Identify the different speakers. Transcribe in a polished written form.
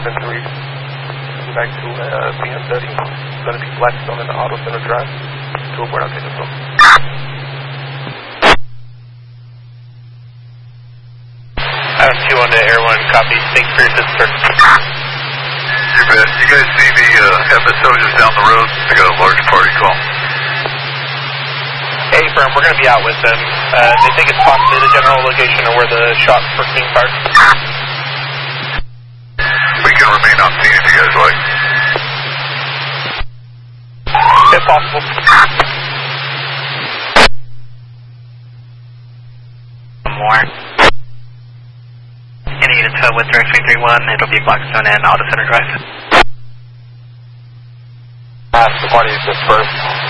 Speaker 1: 10-3. Back to PM30. Going to be Blackstone in the Auto Center Drive. To a board, I'll take this one.
Speaker 2: Adam 2 on to Air 1, copy. Thanks for your assistance, sir.
Speaker 3: You bet. You guys see the FSO just down the road? They got a large party call.
Speaker 2: Hey, firm, we're going to be out with them. They think it's possibly the general location of where the shots were being fired.
Speaker 3: We can remain on scene if you guys like.
Speaker 2: If possible.
Speaker 4: More. Any units with direct 331, it'll be Blackstone and Auto Center Drive.
Speaker 1: The party is dispersed.